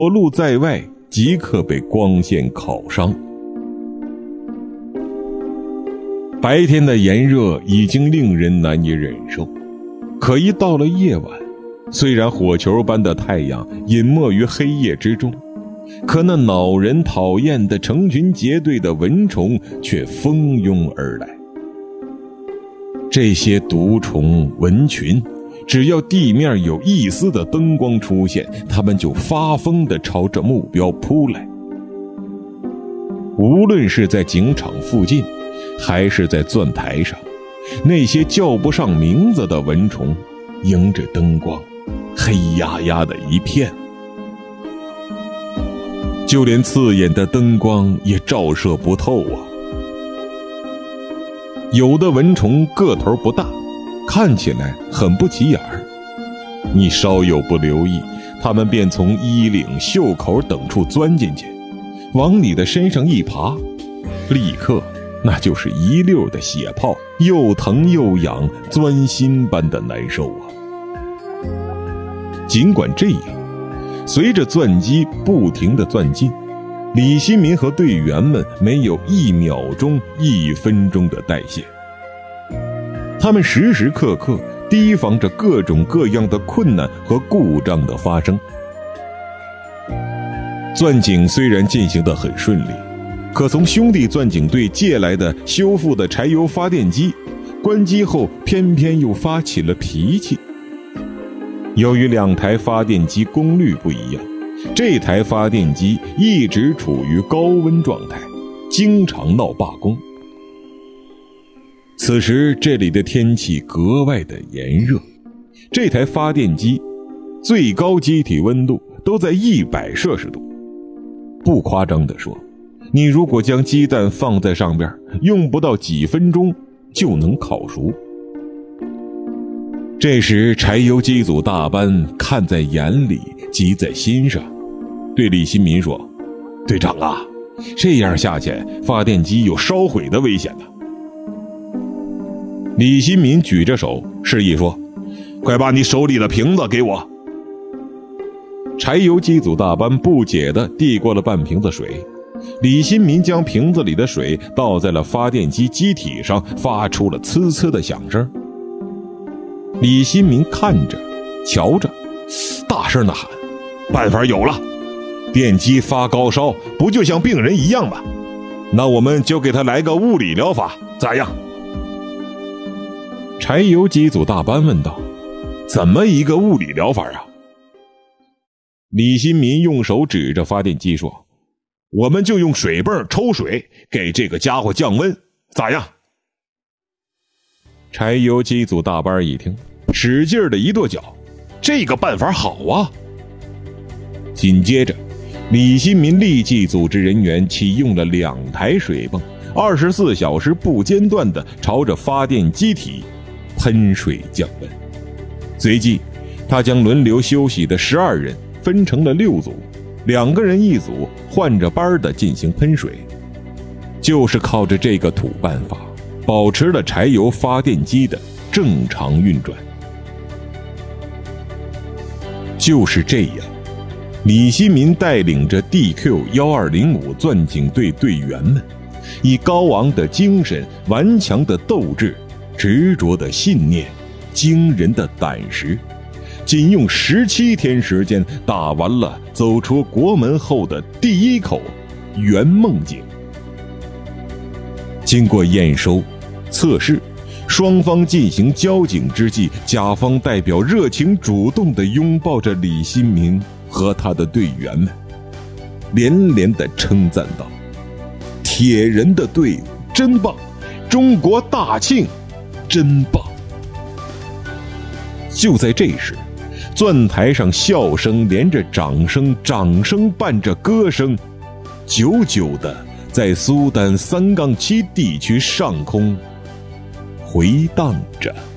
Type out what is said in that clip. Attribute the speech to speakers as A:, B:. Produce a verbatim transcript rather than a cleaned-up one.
A: 裸露在外，即刻被光线烤伤。白天的炎热已经令人难以忍受，可一到了夜晚，虽然火球般的太阳隐没于黑夜之中，可那恼人讨厌的成群结队的蚊虫却蜂拥而来。这些毒虫蚊群，只要地面有一丝的灯光出现，它们就发疯地朝着目标扑来。无论是在警场附近，还是在钻台上，那些叫不上名字的蚊虫迎着灯光，黑压压的一片，就连刺眼的灯光也照射不透啊。有的蚊虫个头不大，看起来很不起眼儿，你稍有不留意，它们便从衣领、袖口等处钻进去，往你的身上一爬，立刻那就是一溜的血泡，又疼又痒，钻心般的难受啊。尽管这样，随着钻机不停地钻进，李新民和队员们没有一秒钟、一分钟的代谢。他们时时刻刻提防着各种各样的困难和故障的发生。钻井虽然进行得很顺利，可从兄弟钻井队借来的修复的柴油发电机关机后，偏偏又发起了脾气。由于两台发电机功率不一样，这台发电机一直处于高温状态，经常闹罢工。此时这里的天气格外的炎热，这台发电机最高机体温度都在一百摄氏度。不夸张地说，你如果将鸡蛋放在上边，用不到几分钟就能烤熟。这时柴油机组大班看在眼里，急在心上，对李新民说：队长啊，这样下去发电机有烧毁的危险呢。李新民举着手示意说：快把你手里的瓶子给我。柴油机组大班不解地递过了半瓶子水，李新民将瓶子里的水倒在了发电机机体上，发出了呲呲的响声。李新民看着瞧着，大声地喊：办法有了，电机发高烧不就像病人一样吗？那我们就给他来个物理疗法，咋样？柴油机组大班问道：怎么一个物理疗法啊？李新民用手指着发电机说：我们就用水泵抽水给这个家伙降温，咋样？柴油机组大班一听，使劲的一跺脚：这个办法好啊！紧接着李新民立即组织人员启用了两台水泵，二十四小时不间断地朝着发电机体喷水降温。随即他将轮流休息的十二人分成了六组，两个人一组，换着班的进行喷水。就是靠着这个土办法，保持了柴油发电机的正常运转。就是这样，李新民带领着 D Q 一二零五 钻井队队员们，以高昂的精神、顽强的斗志、执着的信念、惊人的胆识，仅用十七天时间打完了走出国门后的第一口圆梦井。经过验收、测试，双方进行交井之际，甲方代表热情主动地拥抱着李新民和他的队员们，连连地称赞道：铁人的队伍真棒，中国大庆真棒。就在这时，钻台上笑声连着掌声，掌声伴着歌声，久久地在苏丹三杠七地区上空回荡着。